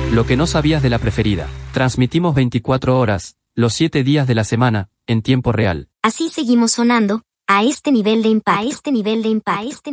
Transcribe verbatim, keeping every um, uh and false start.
Lo que no sabías de la preferida. Transmitimos veinticuatro horas, los siete días de la semana, en tiempo real. Así seguimos sonando, a este nivel de impacto. A este nivel de impacto.